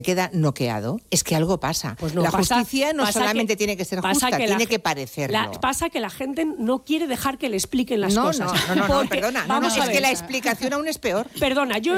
queda noqueado, es que algo pasa. Pues no, la justicia no solamente tiene que ser justa, tiene que parecerlo. Pasa que la gente no quiere dejar que le expliquen las cosas. No, perdona. Es que la explicación aún es peor. Perdona, yo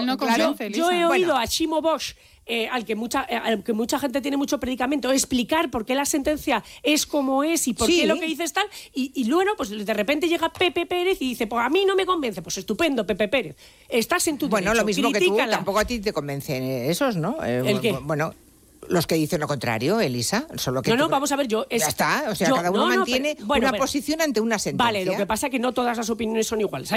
he oído a Ximo Bosch, al que mucha gente tiene mucho predicamento, explicar por qué la sentencia es como es y por qué lo que dice es tal, y luego pues de repente llega Pepe Pérez y dice, pues a mí no me convence. Pues estupendo, Pepe Pérez, estás en tu derecho. Bueno, lo mismo critícala. Que tú, tampoco a ti te convencen esos, ¿no? ¿El qué? Bueno, los que dicen lo contrario, Elisa. Solo que vamos a ver, ya está, o sea, cada uno mantiene una posición ante una sentencia. Vale, lo que pasa es que no todas las opiniones son iguales.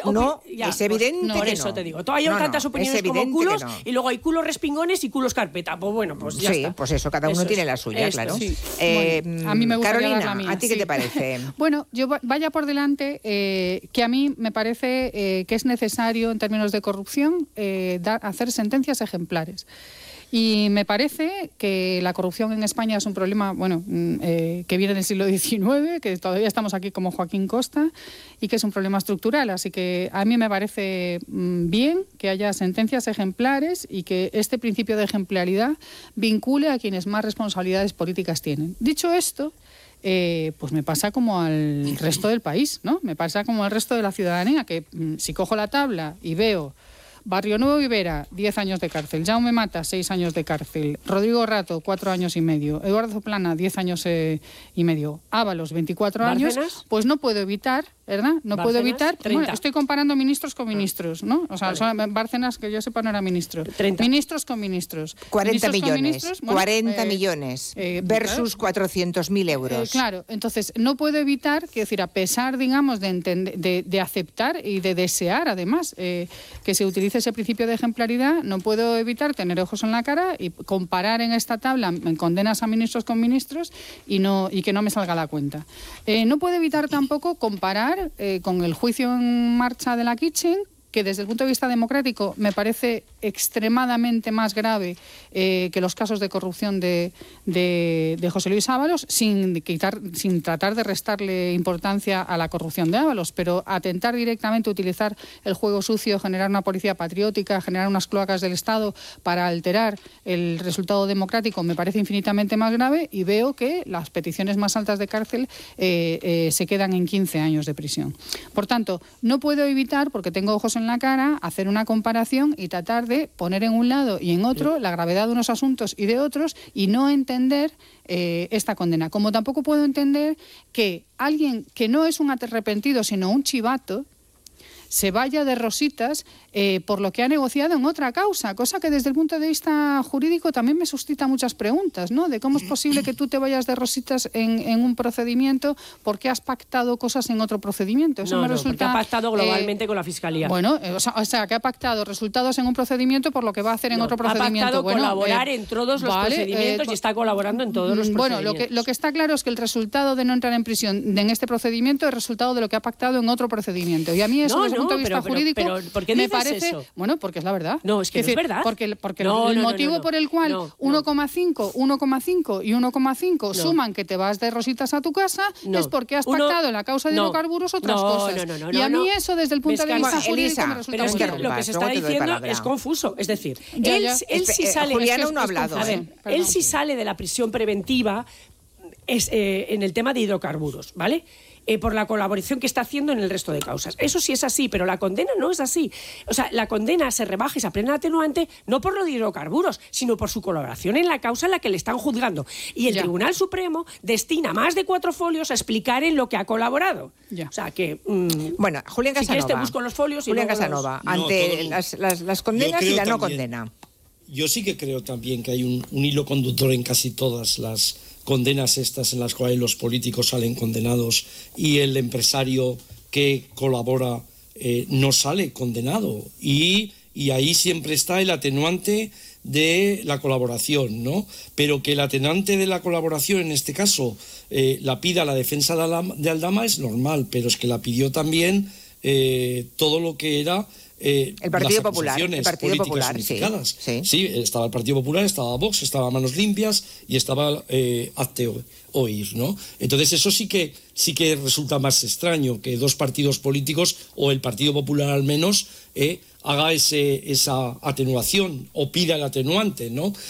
Es evidente que por eso te digo. Hay tantas opiniones como culos, y luego hay culos respingones y culos carpeta. Pues bueno, pues ya está. Sí, pues eso, cada uno tiene la suya, claro. Sí. A mí me gustaría Carolina, dar la mía, ¿a ti qué te parece? Bueno, yo vaya por delante que a mí me parece que es necesario, en términos de corrupción, hacer sentencias ejemplares. Y me parece que la corrupción en España es un problema, que viene del siglo XIX, que todavía estamos aquí como Joaquín Costa, y que es un problema estructural. Así que a mí me parece bien que haya sentencias ejemplares y que este principio de ejemplaridad vincule a quienes más responsabilidades políticas tienen. Dicho esto, pues me pasa como al resto del país, ¿no? Me pasa como al resto de la ciudadanía, que si cojo la tabla y veo Barrio Nuevo Ibera, 10 años de cárcel. Jaume Mata, 6 años de cárcel. Rodrigo Rato, 4 años y medio. Eduardo Plana, 10 años y medio. Ábalos, 24 años. Pues no puedo evitar, ¿verdad? No puedo evitar. Bueno, estoy comparando ministros con ministros, ¿no? O sea, Bárcenas, que yo sepa, no era ministro. 30. Ministros con ministros. 40 millones. 40 millones versus 400.000 euros. Claro, entonces no puedo evitar, quiero decir, a pesar, digamos, de aceptar y de desear, además, que se utilice ese principio de ejemplaridad, no puedo evitar tener ojos en la cara y comparar en esta tabla en condenas a ministros con ministros y que no me salga la cuenta. No puedo evitar tampoco comparar con el juicio en marcha de la Kitchen, que desde el punto de vista democrático me parece extremadamente más grave que los casos de corrupción de José Luis Ábalos, sin tratar de restarle importancia a la corrupción de Ábalos, pero atentar directamente, utilizar el juego sucio, generar una policía patriótica, generar unas cloacas del Estado para alterar el resultado democrático, me parece infinitamente más grave, y veo que las peticiones más altas de cárcel se quedan en 15 años de prisión. Por tanto, no puedo evitar, porque tengo ojos en la cara, hacer una comparación y tratar de poner en un lado y en otro la gravedad de unos asuntos y de otros, y no entender esta condena. Como tampoco puedo entender que alguien que no es un arrepentido sino un chivato se vaya de rositas por lo que ha negociado en otra causa, cosa que desde el punto de vista jurídico también me suscita muchas preguntas, ¿no? De cómo es posible que tú te vayas de rositas en un procedimiento porque has pactado cosas en otro procedimiento. Eso me resulta, porque ha pactado globalmente con la Fiscalía. Bueno, o sea, que ha pactado resultados en un procedimiento por lo que va a hacer en otro procedimiento. Ha pactado colaborar en todos los procedimientos y está colaborando en todos los procedimientos. Bueno, lo que está claro es que el resultado de no entrar en prisión en este procedimiento es resultado de lo que ha pactado en otro procedimiento. Y a mí eso, desde el punto de vista jurídico, ¿por qué me dices parece eso? Bueno, porque es la verdad. No, es que no es verdad. Porque el motivo por el cual 1,5, 1,5 y 1,5 suman que te vas de rositas a tu casa es porque has pactado en la causa de hidrocarburos otras cosas. Y a mí eso, desde el punto de vista jurídico, me resulta muy claro. Lo que se está diciendo es confuso. Es decir, él sí sale... Juliana no ha hablado. A ver, él sí sale de la prisión preventiva en el tema de hidrocarburos, ¿vale? Por la colaboración que está haciendo en el resto de causas. Eso sí es así, pero la condena no es así. O sea, la condena se rebaja y se aprende atenuante no por lo de hidrocarburos, sino por su colaboración en la causa en la que le están juzgando. Y el Tribunal Supremo destina más de 4 folios a explicar en lo que ha colaborado. O sea, que... bueno, Julián Casanova. Si quieres te busco los folios. Julián Casanova, ante las condenas y la no condena. Yo sí que creo también que hay un hilo conductor en casi todas las condenas estas en las cuales los políticos salen condenados y el empresario que colabora no sale condenado. Y ahí siempre está el atenuante de la colaboración, ¿no? Pero que el atenuante de la colaboración, en este caso, la pida la defensa de Aldama es normal, pero es que la pidió también todo lo que era... el Partido Popular, sí, estaba el Partido Popular, estaba Vox, estaba Manos Limpias y estaba Hazte Oír, ¿no? Entonces eso sí que resulta más extraño, que 2 partidos políticos, o el Partido Popular al menos, haga esa atenuación o pida el atenuante, ¿no?